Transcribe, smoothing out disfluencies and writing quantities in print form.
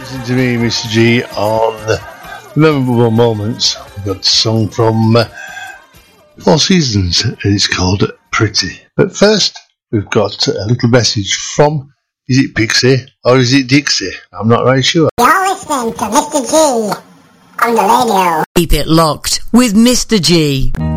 Listen to me, Mr. G, on Memorable Moments. We've got a song from Four Seasons, and it's called Pretty. But first, we've got a little message from, is it Pixie or is it Dixie? I'm not very sure. You're listening to Mr. G on the radio. Keep it locked with Mr. G.